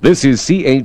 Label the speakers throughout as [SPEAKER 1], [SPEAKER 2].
[SPEAKER 1] This is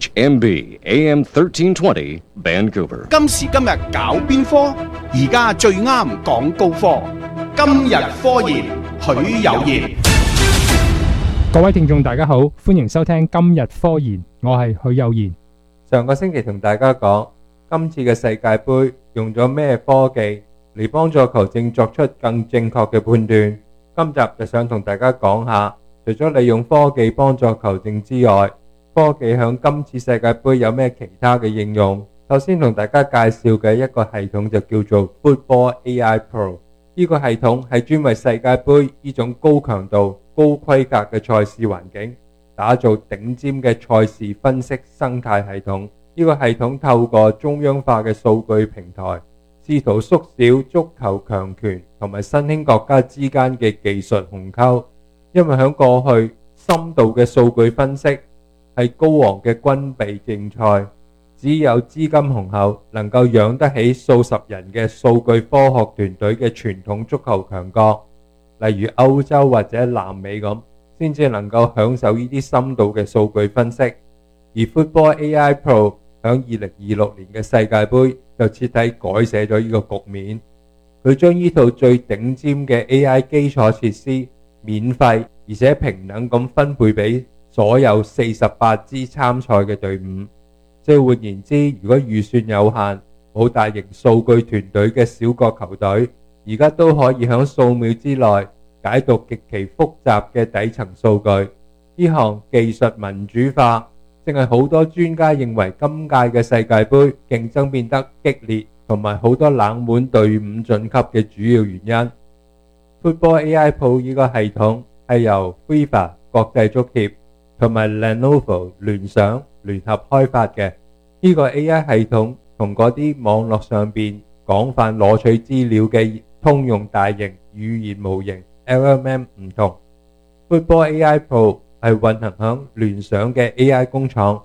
[SPEAKER 1] CHMB AM 1320 Vancouver.
[SPEAKER 2] 今時今日搞邊科？而家最啱講高科。今日科研，許有賢。
[SPEAKER 3] 各位聽眾大家好，歡迎收聽今日科研，我係許有賢。
[SPEAKER 4] 上個星期同大家講，今次嘅世界盃用咗咩科技嚟幫助球證作出更正確嘅判斷。今集就想同大家講下，除咗利用科技幫助球證之外，科技響今次世界盃有咩其他嘅應用？首先同大家介紹嘅一個系統就叫做 Football AI Pro。呢個系統係專為世界盃呢種高強度、高規格嘅賽事環境打造頂尖嘅賽事分析生態系統。呢個系統透過中央化嘅數據平台，試圖縮小足球強權同埋新興國家之間嘅技術鴻溝。因為喺過去，深度嘅數據分析係高昂嘅軍備競賽，只有資金雄厚，能夠養得起數十人嘅數據科學團隊嘅傳統足球強國，例如歐洲或者南美咁，先至能夠享受呢啲深度嘅數據分析。而 Football AI Pro 響2026年嘅世界盃就徹底改寫咗呢個局面。佢將呢套最頂尖嘅 AI 基礎設施免費而且平等咁分配俾所有48支參賽嘅隊伍。即係換言之，如果預算有限，冇大型數據團隊嘅小國球隊，而家都可以喺數秒之內解讀極其複雜嘅底層數據。呢項技術民主化正係好多專家認為今屆嘅世界盃競爭變得激烈，同埋好多冷門隊伍晉級嘅主要原因。Football AI Pro 呢個系統係由 FIFA 國際足協同埋 Lenovo 聯想聯合開發嘅。呢個 AI 系統同嗰啲網絡上邊廣泛攞取資料嘅通用大型語言模型 LLM 唔同。Football AI Pro 係運行響聯想嘅 AI 工廠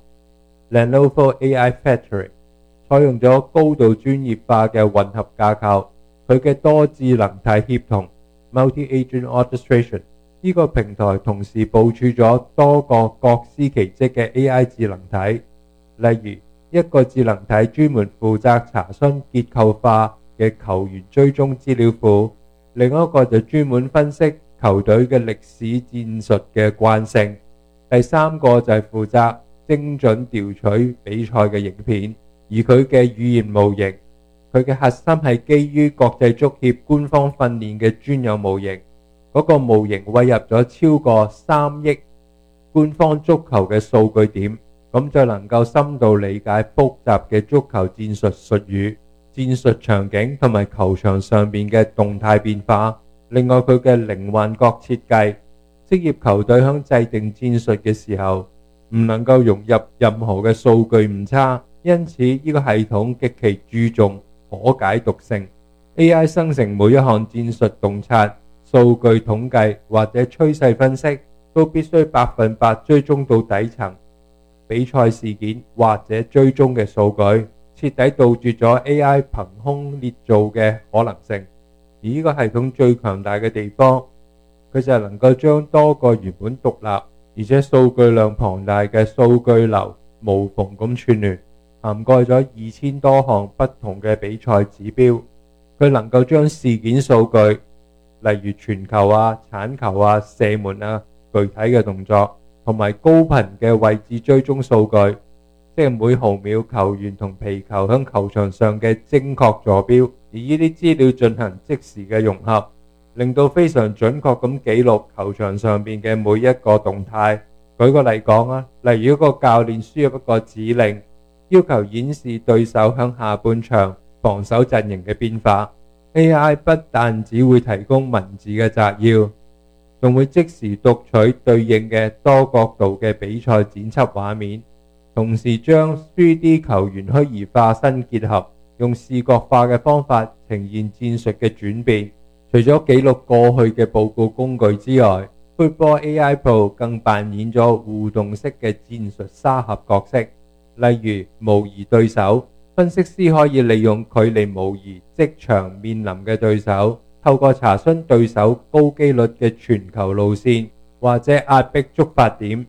[SPEAKER 4] Lenovo AI Factory， 採用咗高度專業化嘅混合架構。佢嘅多智能體協同 Multi-Agent Orchestration 呢個平台同時部署咗多個各司其職嘅 AI 智能體，例如一個智能體專門負責查詢結構化嘅球員追蹤資料庫，另一個就專門分析球隊嘅歷史戰術嘅慣性，第三個就係負責精準調取比賽嘅影片。而佢嘅語言模型，佢嘅核心係基於國際足協官方訓練嘅專有模型。嗰個模型餵入咗超過3億官方足球嘅數據點，咁就能夠深度理解複雜嘅足球戰術術語、戰術場景同埋球場上邊嘅動態變化。另外佢嘅零幻覺設計，職業球隊響制定戰術嘅時候唔能夠融入任何嘅數據誤差，因此呢個系統極其注重可解讀性。 AI 生成每一項戰術洞察、數據統計或者趨勢分析都必須100%追蹤到底層比賽事件或者追蹤嘅數據，徹底杜絕咗 AI 憑空捏造嘅可能性。而呢個系統最強大嘅地方，佢就係能夠將多個原本獨立而且數據量龐大嘅數據流無縫咁串聯，涵蓋咗2000多項不同嘅比賽指標。佢能夠將事件數據，例如傳球啊、鏟球啊、射門啊、具體嘅動作同埋高頻嘅位置追蹤數據，即係每毫秒球員同皮球喺球場上嘅精確坐標，而呢啲資料進行即時嘅融合，令到非常準確咁記錄球場上邊嘅每一個動態。舉個例講啊，例如一個教練輸入一個指令，要求顯示對手喺下半場防守陣營嘅變化， AI 不但只會提供文字嘅摘要，仲會即時讀取對應嘅多角度嘅比賽剪輯畫面，同時將 3D 球員虛擬化身結合，用視覺化嘅方法呈現戰術嘅轉變。除咗記錄過去嘅報告工具之外， Football AI Pro 更扮演咗互動式嘅戰術沙盒角色，例如模擬對手。分析師可以利用距離模擬即場面臨嘅對手，透過查詢對手高機率嘅傳球路線或者壓迫觸發點，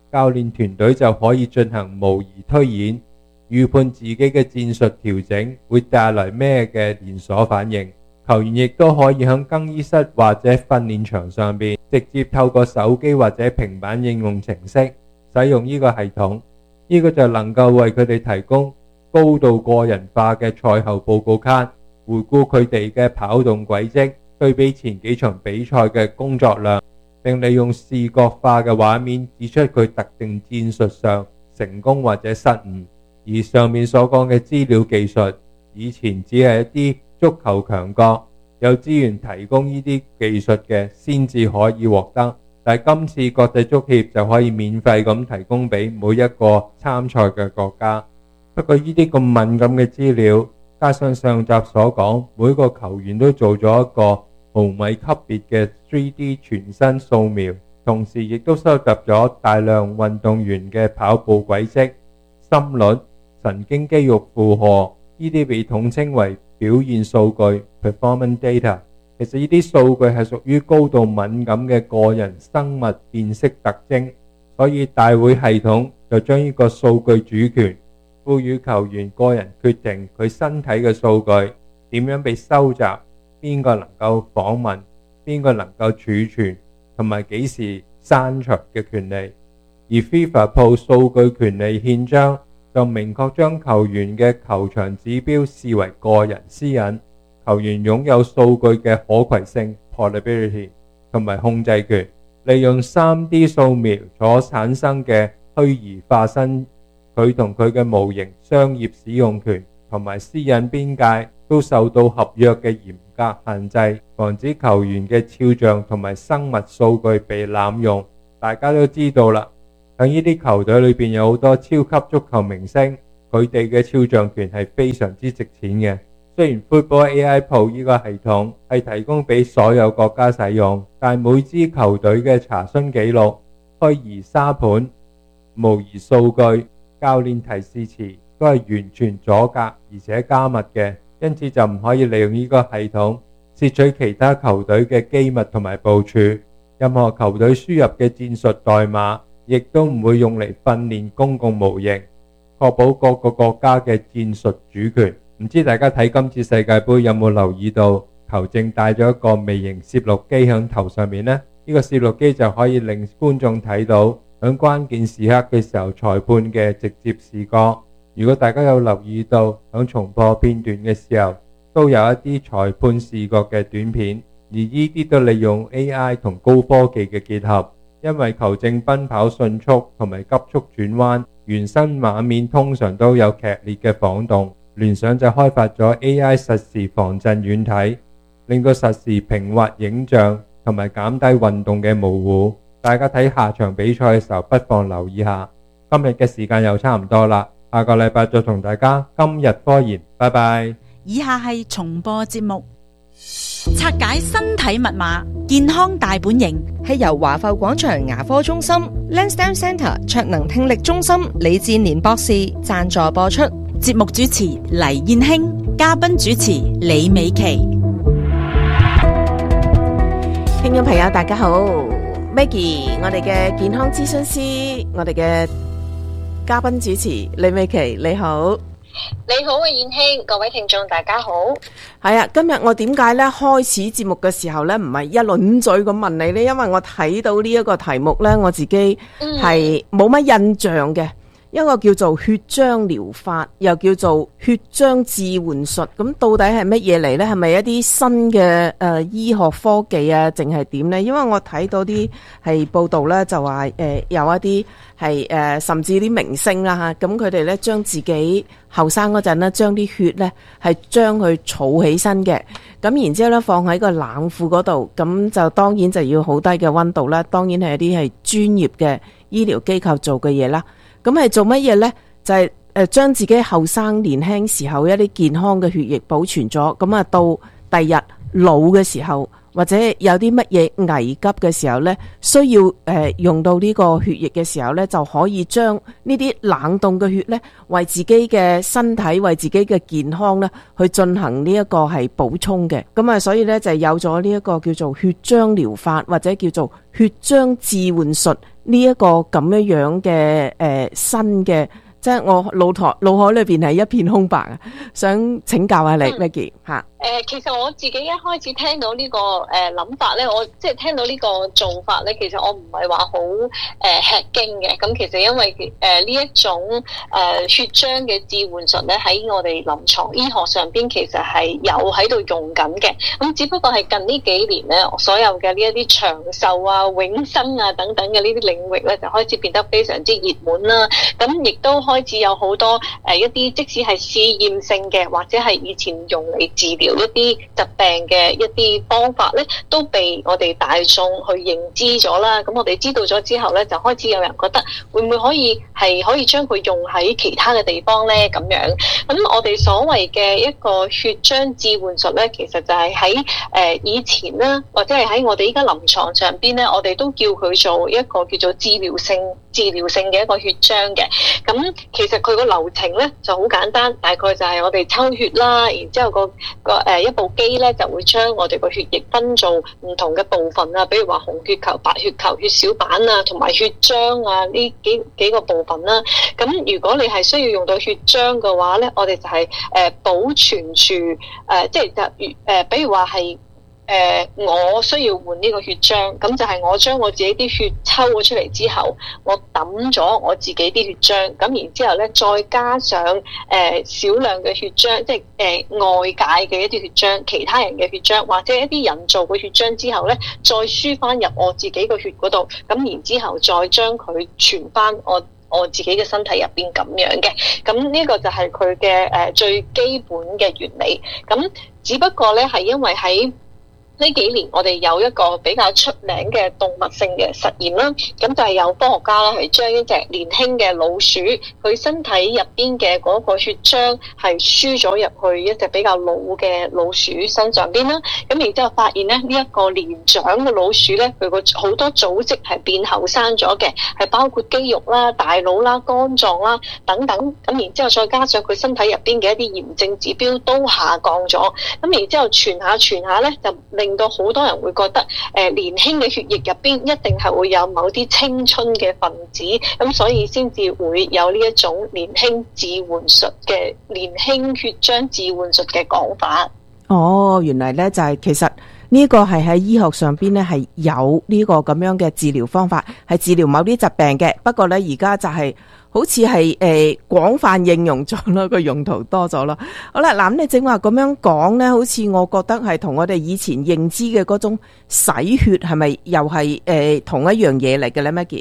[SPEAKER 4] 教練團隊就可以進行模擬推演，預判自己嘅戰術調整會帶來咩嘅連鎖反應。球員亦都可以喺更衣室或者訓練場上邊直接透過手機或者平板應用程式使用呢個系統，呢個就能夠為佢哋提供高度個人化嘅賽後報告卡，回顧佢哋嘅跑動軌跡，對比前幾場比賽嘅工作量，並利用視覺化嘅畫面指出佢特定戰術上成功或者失誤。而上面所講嘅資料技術，以前只係一啲足球強國有資源提供呢啲技術嘅先至可以獲得，但係今次國際足協就可以免費咁提供俾每一個參賽嘅國家。不過呢啲咁敏感嘅資料，加上上集所講，每個球員都做咗一個毫米級別嘅 3D 全身掃描，同時亦都收集咗大量運動員嘅跑步軌跡、心率、神經肌肉負荷，呢啲被統稱為表現數據 performance data。 其實呢啲數據係屬於高度敏感嘅個人生物辨識特徵，所以大會系統就將呢個數據主權賦予球員個人決定佢身體嘅數據點樣被收集，邊個能夠訪問，邊個能夠儲存，同埋幾時刪除嘅權利。而 FIFA Pro 數據權利憲章就明確將球員嘅球場指標視為個人私隱，球員擁有數據嘅可攜性 portability 同埋控制權，利用 3D 掃描所產生嘅虛擬化身，佢同佢嘅模型商業使用權同埋私隱邊界都受到合約嘅嚴格限制，防止球員嘅肖像同埋生物數據被濫用。大家都知道啦，喺呢啲球隊裏邊有好多超級足球明星，佢哋嘅肖像權係非常之值錢嘅。雖然 Football AI Pro 呢個系統係提供俾所有國家使用，但每支球隊嘅查詢記錄、虛擬沙盤、模擬數據、教練提示詞都係完全阻隔而且加密嘅，因此就唔可以利用呢個系統竊取其他球隊嘅機密同埋部署。任何球隊輸入嘅戰術代碼亦都唔會用嚟訓練公共模型，確保各個國家嘅戰術主權。唔知大家睇今次世界盃有冇留意到球證戴咗一個微型攝錄機響頭上面呢？呢個攝錄機就可以令觀眾睇到響關鍵時刻嘅時候裁判嘅直接視覺。如果大家有留意到響重播片段嘅時候，都有一啲裁判視覺嘅短片，而呢啲都利用 AI 同高科技嘅結合。因為球證奔跑迅速同埋急速轉彎，原生畫面通常都有劇烈嘅晃動。聯想就開發咗 AI 實時防震軟體，令到實時平滑影像同埋減低運動嘅模糊。大家睇下場比賽嘅時候不妨留意下。今日嘅時間又差唔多啦，下個禮拜再同大家今日科研，拜拜。
[SPEAKER 5] 以下係重播節目，拆解身體密碼，健康大本營
[SPEAKER 6] 係由華埠廣場牙科中心 Lansdowne Centre 卓能聽力中心李志年博士贊助播出。
[SPEAKER 5] 節目主持黎燕卿，嘉賓主持李美琪。
[SPEAKER 7] 聽眾朋友大家好， Maggie 我哋嘅健康諮詢師，我哋嘅嘉賓主持李美琪，你好。
[SPEAKER 8] 你好啊，燕卿，各位聽眾大家好。
[SPEAKER 7] 係啊，今日我點解咧開始節目嘅時候咧唔係一輪嘴咁問你呢？因為我睇到呢一個題目咧，我自己係冇乜印象嘅。一個叫做血漿療法，又叫做血漿置換術，咁到底係乜嘢嚟呢？係咪一啲新嘅醫學科技啊，定係點呢？因為我睇到啲係報道呢，就話有一啲係甚至啲明星啦嚇，咁佢哋呢將自己後生嗰陣呢，將啲血呢係將佢儲起身嘅，咁然之後呢放喺個冷庫嗰度，咁就當然就要好低嘅溫度啦，當然係一啲係專業嘅醫療機構做嘅嘢啦。咁係做乜嘢呢？就係將自己後生年輕時候一啲健康嘅血液保存咗，咁啊到第日老嘅時候， 或者有啲乜嘢危急嘅時候呢，需要用到呢個血液嘅時候呢，就可以將呢啲冷凍嘅血呢，為自己嘅身體、為自己嘅健康呢，去進行呢一個係補充嘅。咁啊，所以呢，就有咗呢一個叫做血漿療法，或者叫做血漿置換術呢一個咁樣嘅新嘅。即係我腦海裏邊係一片空白啊！想請教下你 Maggie 吓。
[SPEAKER 8] 其實我自己一開始聽到呢個諗法咧，我即係聽到呢個做法咧，其實我唔係話好吃驚嘅。咁其實因為呢一種血漿嘅置換術咧，喺我哋臨床醫學上邊其實係有喺度用緊嘅。咁只不過係近呢幾年咧，所有嘅呢一啲長壽啊、永生啊等等嘅呢啲領域咧，就開始變得非常之熱門啦。咁亦都開始有好多一啲即使係試驗性嘅，或者係以前用嚟治療一啲疾病嘅一啲方法咧，都被我哋大眾去認知咗啦。咁我哋知道咗之後咧，就開始有人覺得會唔會可以將佢用喺其他嘅地方咧？咁樣，咁我哋所謂嘅一個血漿置換術咧，其實就係喺以前啦，或者係喺我哋依家臨床上邊咧，我哋都叫佢做一個叫做治療性嘅一個血漿嘅。咁其實佢個流程咧就好簡單，大概就係我哋抽血啦，然之後一部機咧就會將我哋個血液分做唔同嘅部分啊，比如話紅血球、白血球、血小板啊，同埋血漿啊呢幾個部分啦。咁如果你係需要用到血漿嘅話咧，我哋就係保存住即係比如話係。我需要換呢個血漿，咁就係我將我自己啲血抽咗出嚟之後，我抌咗我自己啲血漿，咁然之後咧再加上少量嘅血漿，即係外界嘅一啲血漿，其他人嘅血漿或者一啲人造嘅血漿之後咧，再輸翻入我自己個血嗰度，咁然之後再將佢傳翻我自己嘅身體入邊咁樣嘅。咁呢個就係佢嘅最基本嘅原理。咁只不過咧係因為喺呢幾年我哋有一個比較出名嘅動物性嘅實驗啦，咁就係有科學家啦係將一隻年輕嘅老鼠，佢身體入邊嘅嗰個血漿係輸咗入去一隻比較老嘅老鼠身上邊啦，咁然之後發現咧呢一個年長嘅老鼠咧，佢個好多組織係變後生咗嘅，係包括肌肉啦、大腦啦、肝臟啦等等，咁然之後再加上佢身體入邊嘅一啲炎症指標都下降咗，咁然之後傳下咧就令到好多人會覺得年輕嘅血液入邊一定係會有某啲青春嘅分子，咁所以先至會有呢一種年輕置換術嘅年輕血漿置換術嘅講法。
[SPEAKER 7] 哦，原來咧就係其實呢個係喺醫學上邊咧係有呢個咁樣嘅治療方法，係治療某啲疾病嘅。不過咧而家就係好似係廣泛應用咗咯，個用途多咗咯。好啦，嗱，你正話咁樣講咧，好似我覺得係同我哋以前認知嘅嗰種洗血係咪又係同一樣嘢嚟嘅咧 Maggie？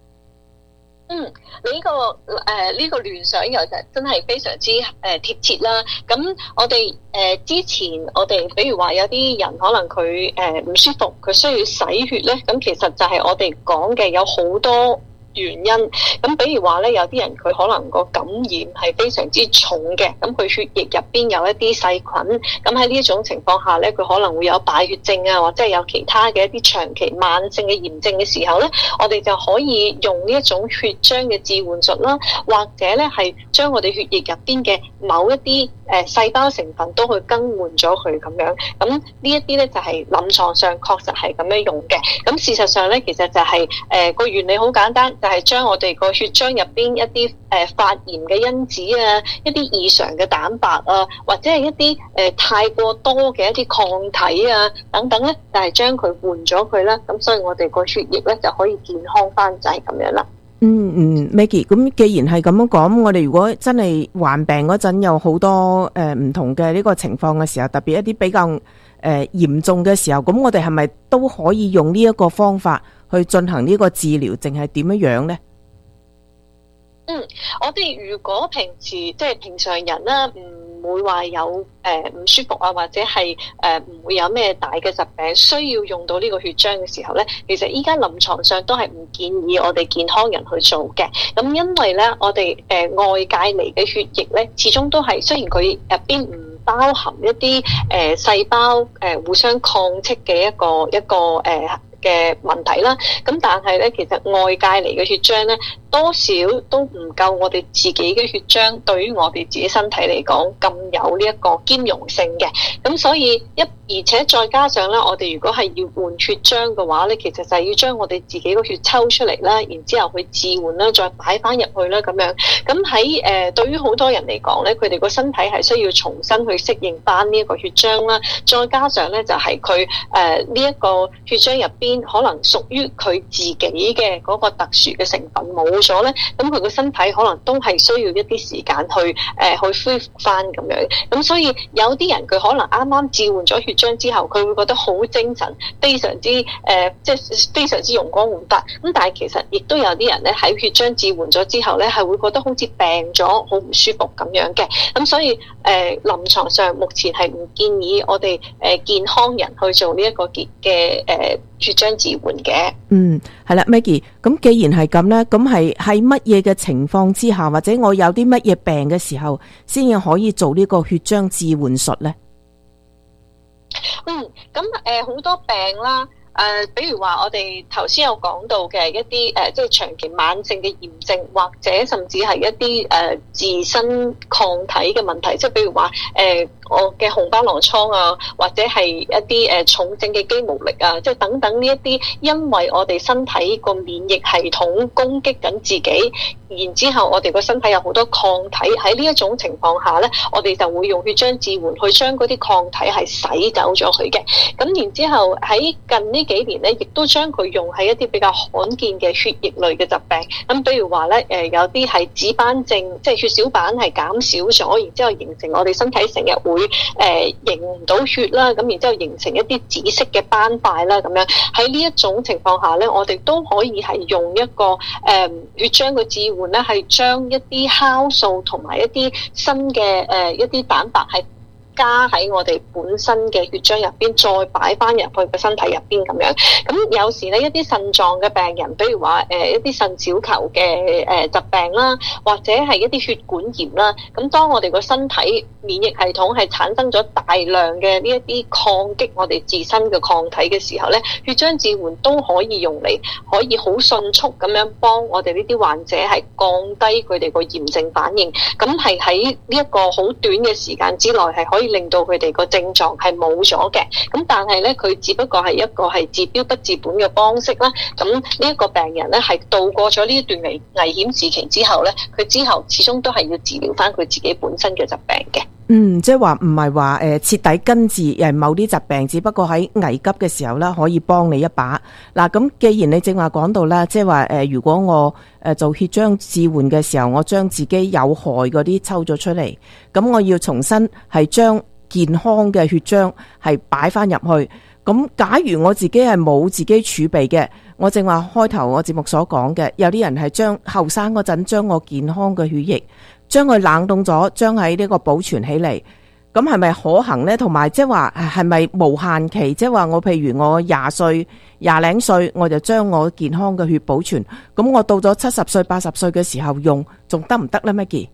[SPEAKER 8] 你呢個聯想又真係非常之貼切啦。咁我哋之前我哋比如話有啲人可能佢唔舒服，佢需要洗血咧，咁其實就係我哋講嘅有好多原因。咁比如話咧，有啲人佢可能個感染係非常之重嘅，咁佢血液入邊有一啲細菌，咁喺呢一種情況下咧，佢可能會有敗血症啊，或者係有其他嘅一啲長期慢性嘅炎症嘅時候咧，我哋就可以用呢一種血漿嘅置換術啦，或者咧係將我哋血液入邊嘅某一啲細胞成分都去更換咗佢咁樣。咁呢一啲咧就係臨床上確實係咁樣用嘅。咁事實上咧，其實就係個原理好簡單。就係將我哋個血漿入邊一啲發炎嘅因子啊，一啲異常嘅蛋白啊，或者係一啲太過多嘅一啲抗體啊等等咧，就係將佢換咗佢啦。咁所以我哋個血液咧就可以健康翻，就係咁樣啦。
[SPEAKER 7] Maggie， 咁既然係咁樣講，我哋如果真係患病嗰陣有好多唔同嘅呢個情況嘅時候，特別一啲比較嚴重嘅時候，咁我哋係咪都可以用呢一個方法去進行呢個治療，定係點樣呢？
[SPEAKER 8] 我哋如果平時即係平常人啦，唔唔會話有唔舒服啊，或者係唔會有咩大嘅疾病需要用到呢個血漿嘅時候咧，其實依家臨床上都係唔建議我哋健康人去做嘅。咁因為咧，我哋外界嚟嘅血液咧，始終都係雖然佢入邊唔包含一啲細胞互相抗斥嘅一個嘅問題啦，咁但係咧，其實外界嚟嘅血漿咧，多少都唔夠我哋自己嘅血漿對於我哋自己身體嚟講咁有呢一個兼容性嘅。咁所以而且再加上咧，我哋如果係要換血漿嘅話咧，其實就係要將我哋自己個血抽出嚟啦，然之後去置換啦，再擺翻入去啦咁樣。咁喺對於好多人嚟講咧，佢哋個身體係需要重新去適應翻呢一個血漿啦。再加上咧，就係佢呢一個血漿入邊可能屬於佢自己嘅嗰個特殊嘅成分冇咗咧，咁佢個身體可能都係需要一啲時間去恢復翻咁樣。咁所以有啲人佢可能啱啱置換咗血漿之後，佢會覺得好精神，非常之即係非常之容光煥發。咁但係其實亦都有啲人咧喺血漿置換咗之後咧，係會覺得好似病咗，好唔舒服咁樣嘅。咁所以臨床上目前係唔建議我哋健康人去做呢一個嘅血漿置換嘅。
[SPEAKER 7] 係啦 Maggie， 咁既然係咁咧，咁係喺乜嘢嘅情況之下，或者我有啲乜嘢病嘅時候，先至可以做呢個血漿置換術咧？
[SPEAKER 8] 咁好多病啦。比如話我哋頭先有講到嘅一啲即係長期慢性嘅炎症，或者甚至係一啲自身抗體嘅問題，即係比如話我嘅紅斑狼瘡啊，或者係一啲重症嘅肌無力啊，即係等等呢一啲，因為我哋身體個免疫系統攻擊緊自己，然之後我哋個身體有好多抗體，喺呢一種情況下咧，我哋就會用血漿置換去將嗰啲抗體係洗走咗佢嘅。咁然之後喺近呢幾年咧，亦都將佢用喺一啲比較罕見嘅血液類嘅疾病。咁比如話咧，有啲係紫斑症，即係血小板係減少咗，然之後形成我哋身體成日會凝唔到血啦，咁然之後形成一啲紫色嘅斑塊啦，咁樣喺呢一種情況下咧，我哋都可以係用一個血漿嘅置換咧，係將一啲酵素同埋一啲新嘅一啲蛋白係加喺我哋本身嘅血漿入邊，再擺翻入去個身體入邊咁樣。咁有時咧，一啲腎臟嘅病人，比如話一啲腎小球嘅疾病啦，或者係一啲血管炎啦，咁當我哋個身體免疫系統係產生咗大量嘅呢一啲抗擊我哋自身嘅抗體嘅時候咧，血漿置換都可以用嚟，可以好迅速咁樣幫我哋呢啲患者係降低佢哋個炎症反應。咁係喺呢一個好短嘅時間之內係可以令到佢哋個症狀係冇咗嘅。咁但係咧，佢只不過係一個係治標不治本嘅方式啦。咁呢一個病人咧係度過咗呢一段危險時期之後咧，佢之後始終都係要治療翻佢自己本身嘅疾病嘅。
[SPEAKER 7] 即係話唔係話徹底根治某啲疾病，只不過喺危急嘅時候啦，可以幫你一把。嗱，咁既然你正話講到啦，即係話如果我做血漿置換嘅時候，我將自己有害嗰啲抽咗出嚟，咁我要重新係將健康嘅血漿係擺翻入去。咁假如我自己係冇自己儲備嘅，我正話開頭我節目所講嘅，有啲人係將後生嗰陣將我健康嘅血液將佢冷凍咗，將喺呢個保存起嚟，咁係咪可行呢？同埋即係話係咪無限期？即係話我譬如我20歲、20零歲，我就將我健康嘅血保存，咁我到咗70歲、80歲嘅時候用，仲得唔得呢？Maggie？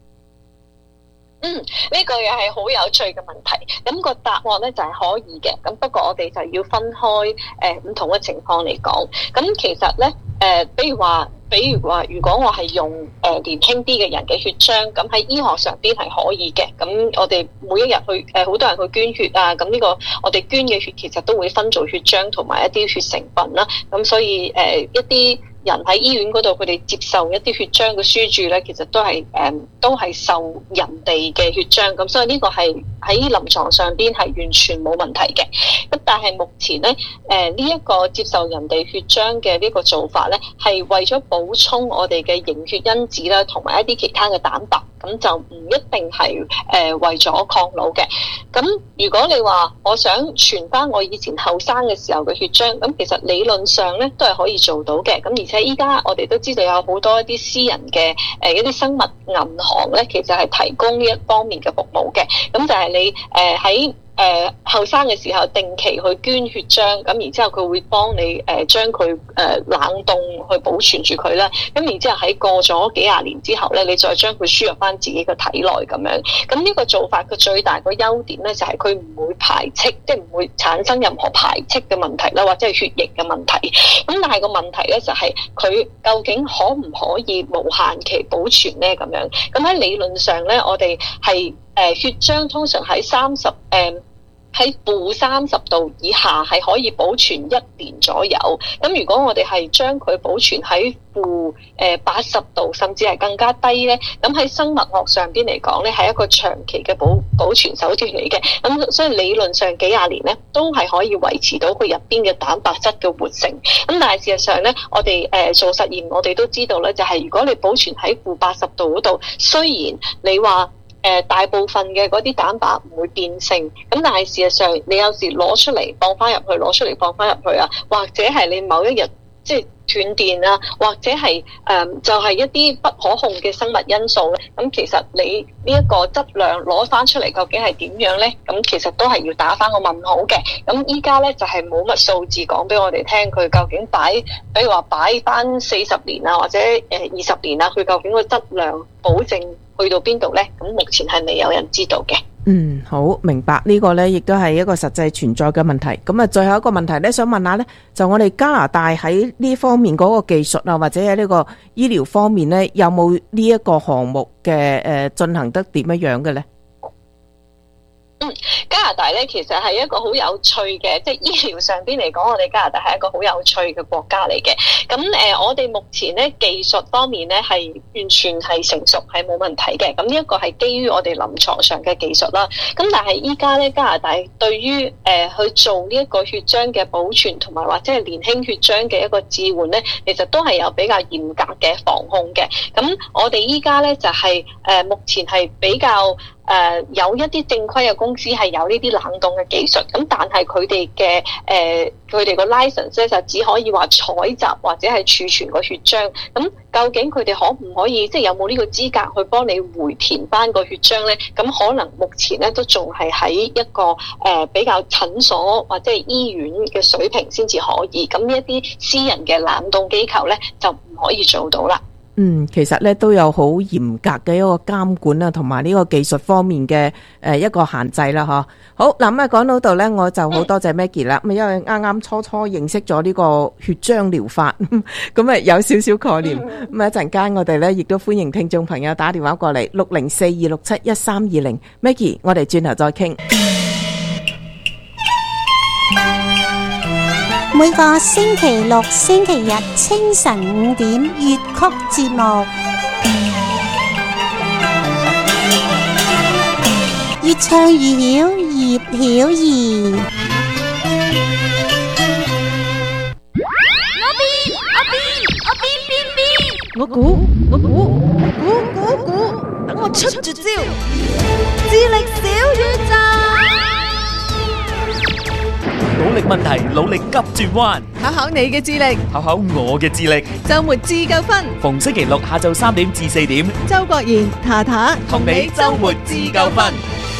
[SPEAKER 8] 呢個又係好有趣嘅問題。咁個答案咧就係可以嘅。咁不過我哋就要分開唔同嘅情況嚟講。咁其實咧比如話，如果我係用年輕啲嘅人嘅血漿，咁喺醫學上邊係可以嘅。咁我哋每一日去好多人去捐血啊。咁呢個我哋捐嘅血其實都會分做血漿同埋一啲血成分啦。咁所以一啲人喺醫院嗰度，佢哋接受一啲血漿嘅輸注咧，其實都係受人哋嘅血漿，咁所以呢個係喺臨床上邊係完全冇問題嘅。咁但係目前咧，呢一個接受人哋血漿嘅呢個做法咧，係為咗補充我哋嘅凝血因子啦，同埋一啲其他嘅蛋白。 咁就唔一定係為咗抗老嘅。咁如果你話我想傳翻我以前後生嘅時候嘅血漿，咁其實理論上咧都係可以做到嘅。咁而且依家我哋都知道有好多一啲私人嘅一啲生物銀行咧，其實係提供呢一方面嘅服務嘅。咁就係你喺後生嘅時候定期去捐血漿，咁然之後佢會幫你將佢冷凍去保存住佢啦。咁然之後喺過咗幾廿年之後咧，你再將佢輸入翻自己嘅體內咁樣。咁呢個做法佢最大個優點咧，就係佢唔會排斥，即係唔會產生任何排斥嘅問題啦，或者係血液嘅問題。咁但係個問題咧就係佢究竟可唔可以無限期保存咧咁樣？咁喺理論上咧，我哋係血漿通常喺喺-30度以下係可以保存1年左右。咁如果我哋係將佢保存喺-80度甚至係更加低咧，咁喺生物學上邊嚟講咧，係一個長期嘅保存手段嚟嘅。咁所以理論上幾廿年咧都係可以維持到佢入邊嘅蛋白質嘅活性。咁但係事實上咧，我哋做實驗我哋都知道咧，就係如果你保存喺-80度嗰度，雖然你話大部分嘅嗰啲蛋白唔會變性，咁但係事實上你有時攞出嚟放翻入去，攞出嚟放翻入去啊，或者係你某一日即係斷電啊，或者係就係一啲不可控嘅生物因素咧，咁其實你呢一個質量攞翻出嚟究竟係點樣咧？咁其實都係要打翻個問號嘅。咁依家咧就係冇乜數字講俾我哋聽，佢究竟比如話擺翻40年啊，或者20年啊，佢究竟個質量保證去到邊度咧？咁目前係未有人知道嘅。
[SPEAKER 7] 好明白，呢個呢亦都係一個實際存在嘅問題。咁啊，最後一個問題呢，想問下呢，就我哋加拿大喺呢方面嗰個技術啊，或者喺呢個醫療方面呢，有冇呢一個項目嘅進行得點樣嘅呢？
[SPEAKER 8] 加拿大咧其實係一個好有趣嘅，即係醫療上邊嚟講，我哋加拿大係一個好有趣嘅國家嚟嘅。咁我哋目前咧技術方面咧係完全係成熟，係冇問題嘅。咁呢一個係基於我哋臨床上嘅技術啦。咁但係依家咧加拿大對於去做呢一個血漿嘅保存同埋或者係年輕血漿嘅一個置換咧，其實都係有比較嚴格嘅防控嘅。咁我哋依家咧就係目前係比較有一啲正規嘅公司係有呢啲冷凍嘅技術，咁但係佢哋個 license 咧就只可以話採集或者係儲存個血漿。咁究竟佢哋可唔可以即係有冇呢個資格去幫你回填翻個血漿咧？咁可能目前咧都仲係喺一個比較診所或者係醫院嘅水平先至可以。咁呢一啲私人嘅冷凍機構咧就唔可以做到啦。
[SPEAKER 7] 其實咧都有好嚴格嘅一個監管啊，同埋呢個技術方面嘅一個限制啦，嗬。好嗱，咁啊講到度咧，我就好多謝 Maggie 啦。咁因為啱啱初認識咗呢個血漿療法，咁啊有少少概念。咁一陣間我哋咧亦都歡迎聽眾朋友打電話過嚟6042671320。Maggie， 我哋轉頭再傾。
[SPEAKER 9] 每個星期六、星期日清晨5點粵曲節目，越唱越曉，葉曉儀。
[SPEAKER 6] 我估，等我出絕招，智力小宇宙。
[SPEAKER 10] 努力問題，努力急轉彎，
[SPEAKER 6] 考考你嘅智力，
[SPEAKER 10] 考考我嘅智力。
[SPEAKER 6] 周末自救分，
[SPEAKER 10] 逢星期六下晝3點至4點，
[SPEAKER 6] 周國賢、塔塔
[SPEAKER 10] 同你周末自救分。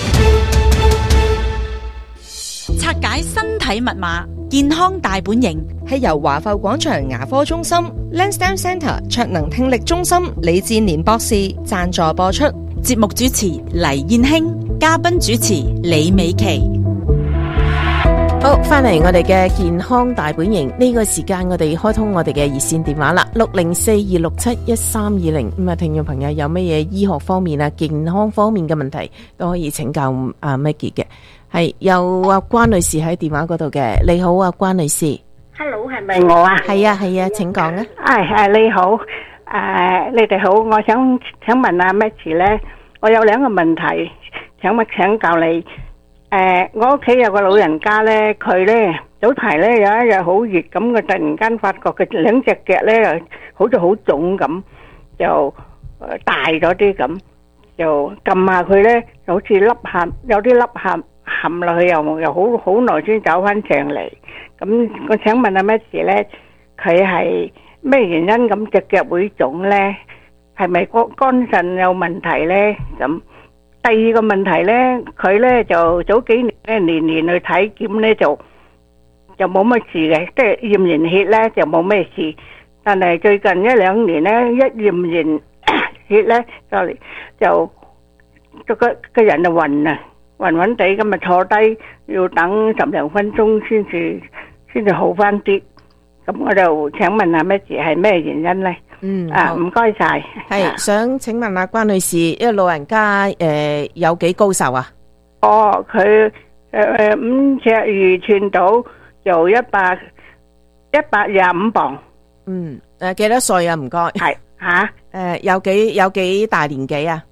[SPEAKER 5] 拆解身體密碼，健康大本營，
[SPEAKER 6] 係由華埠廣場牙科中心、Lansdowne Centre 卓能聽力中心李志年博士贊助播出。
[SPEAKER 5] 節目主持黎燕卿，嘉賓主持李美琪。
[SPEAKER 7] 好，翻嚟我哋嘅健康大本營呢個時間，我哋開通我哋嘅熱線電話啦，6042671320。咁啊，聽眾朋友有乜嘢醫學方面啊、健康方面嘅問題都可以請教阿 Maggie 嘅。係有阿關女士喺電話嗰度嘅，你好啊，關女士。
[SPEAKER 11] Hello， 係咪我啊？
[SPEAKER 7] 係啊，請講啊。
[SPEAKER 11] 你好，你哋好，我想問阿 Maggie 咧，我有2個問題，請教你。我屋企有個老人家咧，佢咧早排咧有一日好熱咁，佢突然間發覺佢2隻腳咧好似好腫咁，就大咗啲咁。 就撳下佢咧，好似粒陷，有啲粒陷落去又好耐先走翻上嚟。咁我想問下咩事咧？佢係咩原因咁隻腳會腫咧？係咪肝腎有問題咧？咁第二個問題咧，佢咧就早幾年咧年年去體檢咧就冇乜事嘅，即係驗完血咧就冇咩事。但係最近一兩年咧，一驗完血咧就個人就暈啊，暈地咁啊，坐低要等10零分鐘先至好翻啲。咁我就請問下咩事係咩原因咧？唔該晒。
[SPEAKER 7] 係想請問下關女士，因為老人家有幾高壽啊？
[SPEAKER 11] 佢5尺2寸到，就125磅。
[SPEAKER 7] 幾多歲啊？唔該。
[SPEAKER 11] 係
[SPEAKER 7] 有幾大年紀啊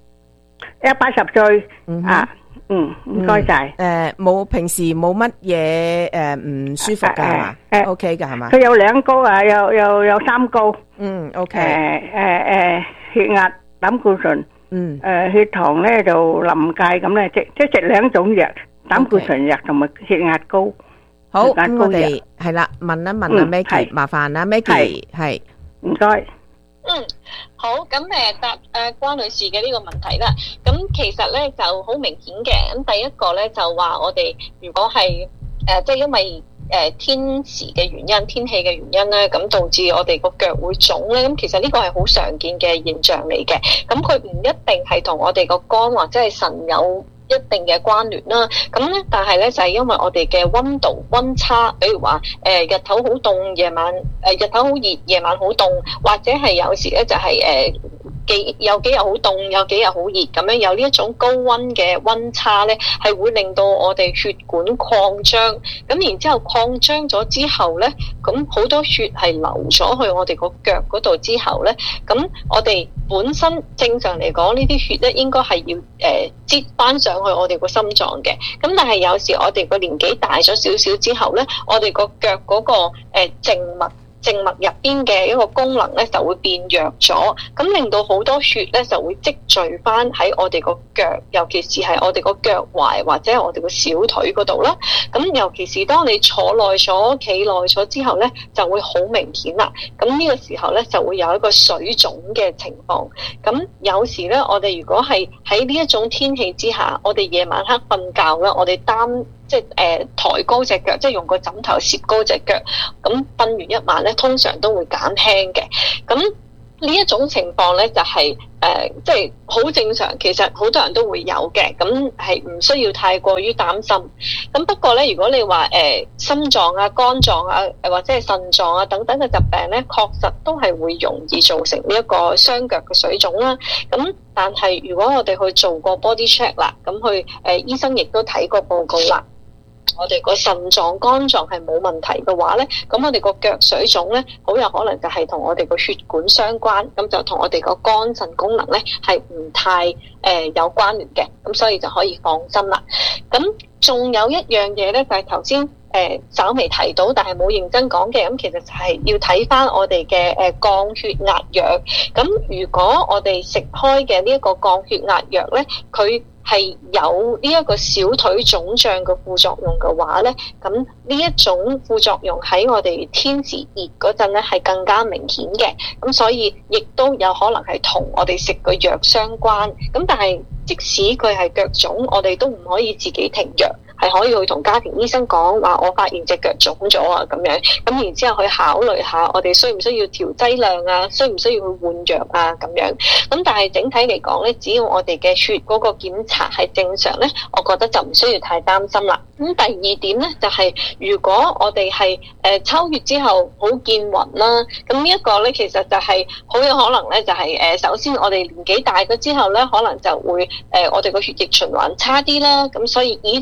[SPEAKER 11] ？80歲。唔該晒。
[SPEAKER 7] 平時冇乜嘢唔舒服噶係嘛？OK 噶係嘛？
[SPEAKER 11] 佢有兩高啊，有3高。
[SPEAKER 7] OK。
[SPEAKER 11] 血壓、膽固醇。血糖咧就臨界咁咧，即係食2種藥，膽固醇藥同埋血壓高。
[SPEAKER 7] 好，咁我哋係啦，問一問阿 Maggie，麻煩啦 Maggie，係
[SPEAKER 11] 唔該。
[SPEAKER 8] 好，咁答關女士嘅呢個問題啦。咁其實咧就好明顯嘅。咁第一個咧就話我哋如果係即係因為天時嘅原因、天氣嘅原因咧，咁導致我哋個腳會腫咧。咁其實呢個係好常見嘅現象嚟嘅。咁佢唔一定係同我哋個肝或者係腎有一定嘅關聯啦，咁咧，但係咧就係因為我哋嘅溫差，比如話日頭好凍，夜晚日頭好熱，夜晚好凍，或者係有時咧就係有幾日好凍，有幾日好熱，咁樣有呢一種高溫嘅溫差咧，係會令到我哋血管擴張，咁然之後擴張咗之後咧，咁好多血係流咗去我哋個腳嗰度之後咧，咁我哋本身正常嚟講呢啲血咧應該係要擠翻上去我哋個心臟嘅，咁但係有時我哋個年紀大咗少少之後咧，我哋個腳嗰個靜脈入邊嘅一個功能咧就會變弱咗，咁令到好多血咧就會積聚翻喺我哋個腳，尤其是係我哋個腳踝或者係我哋個小腿嗰度啦。咁尤其是當你坐耐咗、企耐咗之後咧，就會好明顯啦。咁呢個時候咧就會有一個水腫嘅情況。咁有時咧，我哋如果係喺呢一種天氣之下，我哋夜晚黑瞓覺咧，我哋即係抬高隻腳，即係用個枕頭攝高隻腳，咁瞓完一晚咧，通常都會減輕嘅。咁呢一種情況咧，就係即係好正常，其實好多人都會有嘅，咁係唔需要太過於擔心。咁不過咧，如果你話心臟啊、肝臟啊，或者係腎臟啊等等嘅疾病咧，確實都係會容易造成呢一個雙腳嘅水腫啦。咁但係如果我哋去做過 body check 啦，咁去醫生亦都睇過報告啦。我哋個腎臟、肝臟係冇問題嘅話咧，咁我哋個腳水腫咧，好有可能就係同我哋個血管相關，咁就同我哋個肝腎功能咧係唔太有關聯嘅，咁所以就可以放心啦。咁仲有一樣嘢咧，就係頭先稍微提到，但係冇認真講嘅，咁其實就係要睇翻我哋嘅降血壓藥。咁如果我哋食開嘅呢一個降血壓藥咧，佢係有呢一個小腿腫脹嘅副作用嘅話咧，咁呢一種副作用喺我哋天時熱嗰陣咧係更加明顯嘅，咁所以亦都有可能係同我哋食個藥相關。咁但係即使佢係腳腫，我哋都唔可以自己停藥，係可以去同家庭醫生講話，我發現隻腳腫咗啊咁樣，咁然之後去考慮下我哋需唔需要調劑量啊，需唔需要去換藥啊咁樣。咁但係整體嚟講咧，只要我哋嘅血嗰個檢查係正常咧，我覺得就唔需要太擔心啦。咁第二點咧就係如果我哋係抽血之後好見暈啦，咁呢一個咧其實就係好有可能咧就係首先我哋年紀大咗之後咧，可能就會我哋個血液循環差啲啦，咁所以以前抽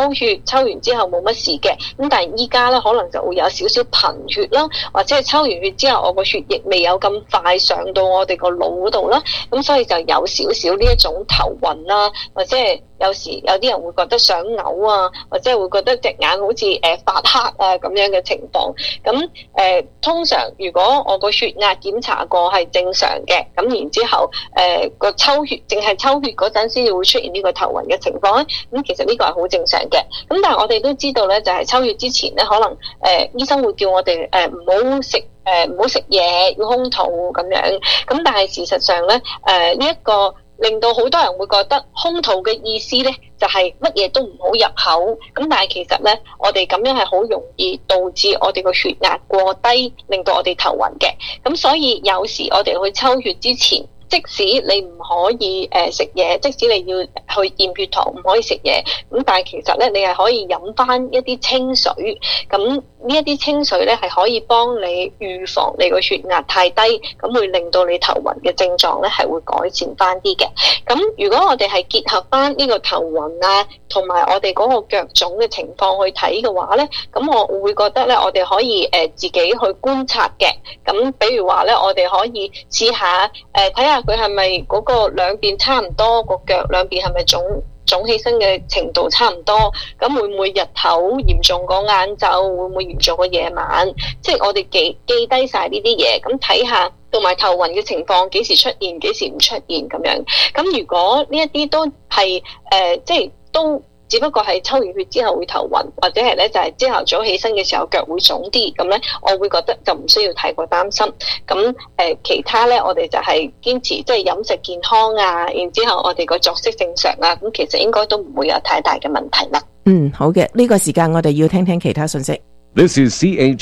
[SPEAKER 8] 抽血，抽完之後冇乜事嘅。咁但係依家咧可能就會有少少貧血啦，或者係抽完血之後我個血液未有咁快上到我哋個腦嗰度啦，咁所以就有少少呢一種頭暈啦，或者係有時有啲人會覺得想嘔啊，或者係會覺得隻眼好似發黑啊咁樣嘅情況。咁通常如果我個血壓檢查過係正常嘅，咁然之後個抽血淨係抽血嗰陣先至會出現呢個頭暈嘅情況咧，咁其實呢個係好正常嘅。咁但係我哋都知道咧，就係抽血之前咧，可能醫生會叫我哋唔好食嘢，要空肚咁樣。咁但係事實上咧，呢一個令到好多人會覺得空肚嘅意思咧，就係乜嘢都唔好入口。咁但係其實咧，我哋咁樣係好容易導致我哋個血壓過低，令到我哋頭暈嘅。咁所以有時我哋去抽血之前，即使你唔可以食嘢，即使你要去驗血糖唔可以食嘢，咁但係其實咧，你係可以飲翻一啲清水。咁呢一啲清水咧係可以幫你預防你個血壓太低，咁會令到你頭暈嘅症狀咧係會改善翻啲嘅。咁如果我哋係結合翻呢個頭暈啊，同埋我哋嗰個腳腫嘅情況去睇嘅話咧，咁我會覺得咧，我哋可以自己去觀察嘅。咁比如話咧，我哋可以試下睇下佢係咪嗰個兩邊差唔多，個腳兩邊係咪腫起身嘅程度差唔多，咁會唔會日頭嚴重過晏晝，會唔會嚴重過夜晚？即係我哋記低晒呢啲嘢，咁睇下同埋頭暈嘅情況幾時出現，幾時唔出現咁樣。咁如果呢一啲都係即係都只不過係抽完血之後會頭暈，或者係咧就係朝頭早起身嘅時候腳會腫啲，咁咧我會覺得就唔需要太過擔心。咁其他咧我哋就係堅持即係飲食健康啊，然之後我哋個作息正常啊，咁其實應該都唔會有太大嘅問題啦。
[SPEAKER 7] 好嘅，呢個時間我哋要聽聽其他信息。
[SPEAKER 1] This is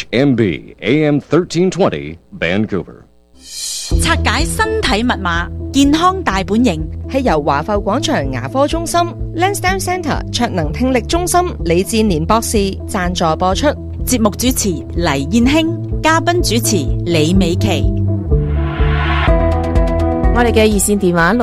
[SPEAKER 1] CHMB AM 1320 Vancouver。
[SPEAKER 5] 拆解身體密碼，健康大本營，
[SPEAKER 6] 係由華埠廣場牙科中心 Lansdowne Centre 卓能聽力中心李志年博士贊助播出。
[SPEAKER 5] 節目主持黎燕興，嘉賓主持李美琪。
[SPEAKER 7] 我哋嘅熱線電話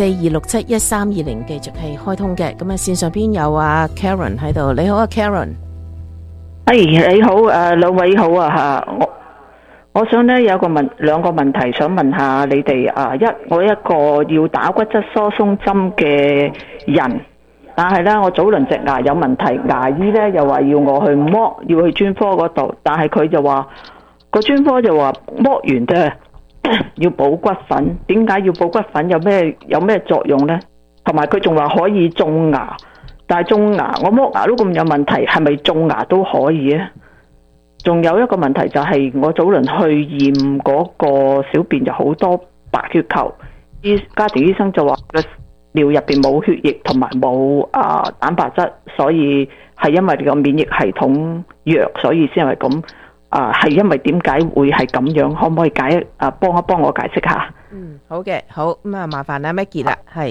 [SPEAKER 7] 60426713220繼續係開通嘅。咁啊，線上邊有阿 Karen 喺度。你好啊 Karen。
[SPEAKER 11] 你好，兩位好啊吓。我想咧有兩個問題想問下你哋我一個要打骨質疏鬆針嘅人，但係咧我早輪隻牙有問題，牙醫咧又話要我去剝，要去專科嗰度，但係佢就話個專科就話剝完啫要補骨粉，點解要補骨粉？有咩作用咧？同埋佢仲話可以種牙，但係種牙我剝牙都咁有問題，係咪種牙都可以咧？仲有一個問題就係我早輪去驗嗰個小便就好多白血球，家庭醫生就話個尿入邊冇血液同埋冇蛋白質，所以係因為你個免疫系統弱，所以先係咁。係因為點解會係咁樣？可唔可以幫一幫我解釋下？
[SPEAKER 7] 好嘅，好咁啊，麻煩啦 Maggie 啦，係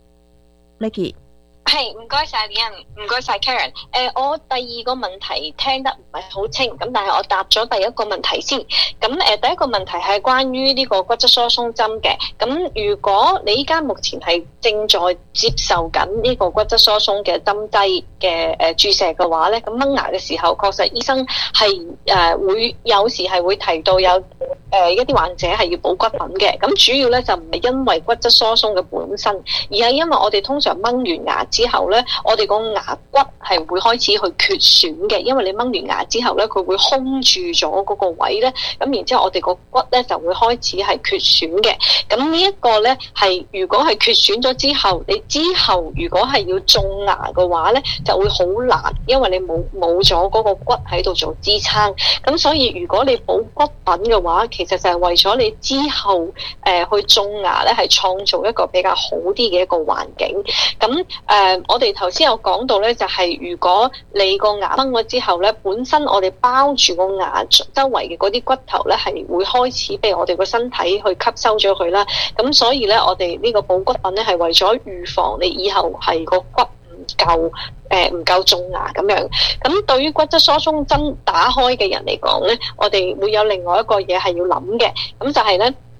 [SPEAKER 7] Maggie。
[SPEAKER 8] 係，唔該晒李欣，唔該晒 Karen。我第二個問題聽得唔係好清，咁但係我答咗第一個問題先。咁第一個問題係關於呢個骨質疏鬆針嘅。咁如果你依家目前係正在接受緊呢個骨質疏鬆嘅針劑嘅注射嘅話咧，咁掹牙嘅時候，確實醫生係會有時係會提到有一啲患者係要補骨粉嘅。咁主要咧就唔係因為骨質疏鬆嘅本身，而係因為我哋通常掹完牙之後咧，我哋個牙骨係會開始去缺損嘅，因為你掹完牙之後咧，佢會空住咗嗰個位咧，咁然之後我哋個骨咧就會開始係缺損嘅。咁呢一個咧係如果係缺損咗之後，你之後如果係要種牙嘅話咧，就會好難，因為你冇咗嗰個骨喺度做支撐。咁所以如果你補骨粉嘅話，其實就係為咗你之後去種牙咧，係創造一個比較好啲嘅一個環境。咁我哋頭先有講到咧，就係如果你個牙崩咗之後咧，本身我哋包住個牙周圍嘅嗰啲骨頭咧，係會開始被我哋個身體去吸收咗佢啦。咁所以咧，我哋呢個補骨粉咧係為咗預防你以後係個骨唔夠種牙咁樣。咁對於骨質疏鬆針打開嘅人嚟講咧，我哋會有另外一個嘢係要諗嘅，咁就係咧。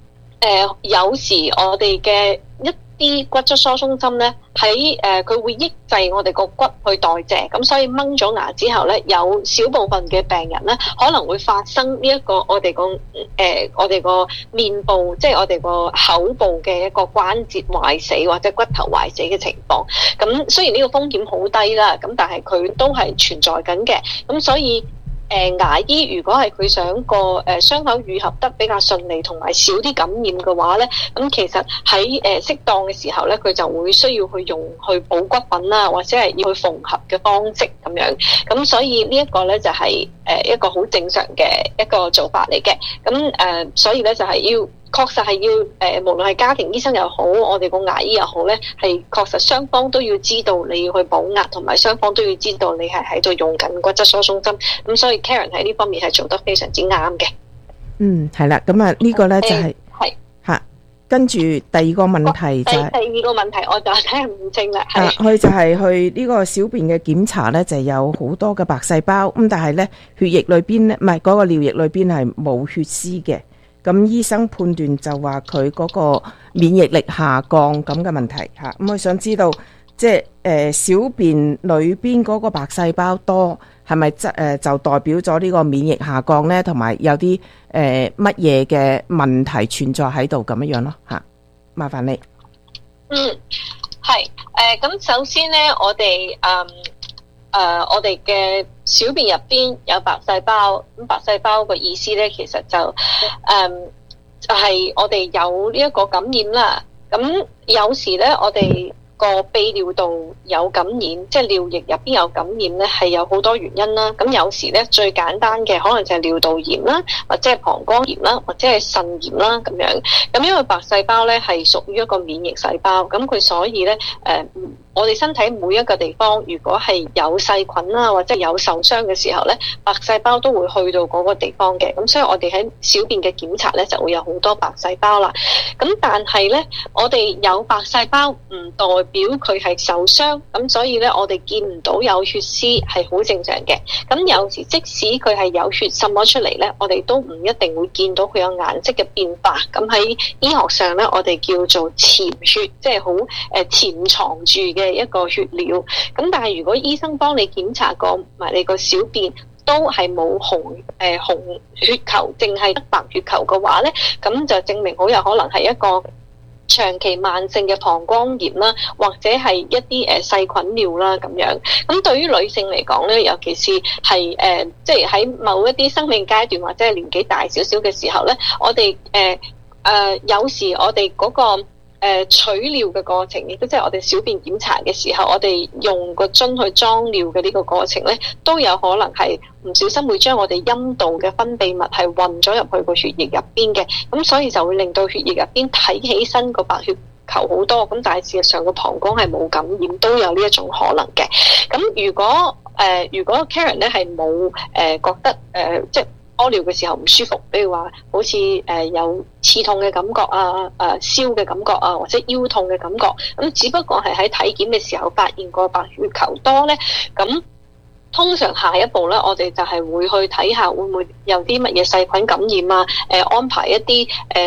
[SPEAKER 8] 有時我哋嘅一啲骨質疏鬆針咧，喺佢會抑制我哋個骨去代謝，咁所以掹咗牙之後咧，有少部分嘅病人咧，可能會發生呢一個我哋個面部，即係我哋個口部嘅一個關節壞死或者骨頭壞死嘅情況。咁雖然呢個風險好低啦，咁但係佢都係存在緊嘅。咁所以牙醫如果係佢想個傷口愈合得比較順利，同埋少啲感染嘅話咧，咁其實喺適當嘅時候咧，佢就會需要去用去補骨粉啦，或者係要去縫合嘅方式咁樣。咁所以呢一個咧就係一個好正常嘅一個做法嚟嘅。咁所以咧就係確實係要無論係家庭醫生又好，我哋個牙醫又好咧，係確實雙方都要知道你要去補牙，同埋雙方都要知道你係喺度用緊骨質疏鬆針。咁所以 Karen 喺呢方面係做得非常之啱嘅。
[SPEAKER 7] 係啦，咁啊呢個咧就係嚇，跟住第二個問題就係
[SPEAKER 8] 第二個問題，我就聽唔清啦。
[SPEAKER 7] 佢就係去呢個小便嘅檢查咧，就有好多嘅白細胞咁，但係咧血液裏邊咧，唔係嗰個尿液裏邊係冇血絲嘅。咁醫生判斷就話佢嗰個免疫力下降咁嘅問題嚇。咁我想知道，即係小便裏邊嗰個白細胞多，係咪就代表咗呢個免疫下降呢？同埋有啲乜嘢嘅問題存在喺度咁樣咯嚇？麻煩你。
[SPEAKER 8] 係咁首先呢，我哋我哋嘅小便入邊有白細胞，咁白細胞個意思咧，其實就係我哋有呢一個感染啦。咁有時咧，我哋個泌尿道有感染，即係尿液入邊有感染咧，係有好多原因啦。咁有時咧，最簡單嘅可能就係尿道炎啦，或者係膀胱炎啦，或者係腎炎啦咁樣。咁因為白細胞咧係屬於一個免疫細胞，咁佢所以咧我哋身體每一個地方，如果係有細菌啦，或者有受傷嘅時候咧，白細胞都會去到嗰個地方嘅。咁所以我哋喺小便嘅檢查咧，就會有好多白細胞啦。咁但係咧，我哋有白細胞唔代表佢係受傷，咁所以咧，我哋見唔到有血絲係好正常嘅。咁有時即使佢係有血滲咗出嚟咧，我哋都唔一定會見到佢有顏色嘅變化。咁喺醫學上咧，我哋叫做潛血，即係好潛藏住嘅一個血料。咁但係如果醫生幫你檢查過埋你個小便都係冇紅血球，淨係得白血球嘅話咧，咁就證明好有可能係一個長期慢性嘅膀胱炎啦，或者係一啲細菌尿啦咁樣。咁對於女性嚟講咧，尤其是係即係喺某一啲生命階段或者係年紀大少少嘅時候咧，我哋有時我哋嗰個取尿嘅過程，亦都即係我哋小便檢查嘅時候，我哋用個樽去裝尿嘅呢個過程咧，都有可能係唔小心會將我哋陰道嘅分泌物係混咗入去個血液入邊嘅。咁所以就會令到血液入邊睇起身個白血球好多，咁但係事實上個膀胱係冇感染，都有呢一種可能嘅。咁如果 Karen 咧係冇覺得即係屙尿嘅時候唔舒服，比如話好似有刺痛嘅感覺啊、燒嘅感覺啊，或者腰痛嘅感覺，咁只不過係喺體檢嘅時候發現個白血球多咧，咁通常下一步咧，我哋就係會去睇下會唔會有啲乜嘢細菌感染啊，安排一啲